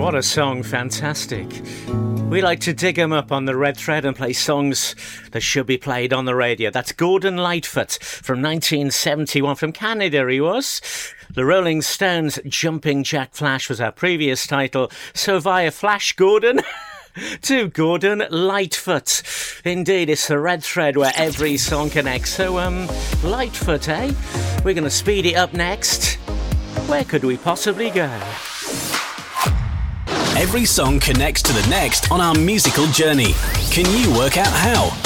What a song, fantastic. We like to dig them up on the red thread and play songs that should be played on the radio. That's Gordon Lightfoot from 1971, from Canada he was. The Rolling Stones' Jumping Jack Flash was our previous title. So via Flash Gordon to Gordon Lightfoot. Indeed, it's the red thread where every song connects. So, Lightfoot, eh? We're going to speed it up next. Where could we possibly go? Every song connects to the next on our musical journey. Can you work out how?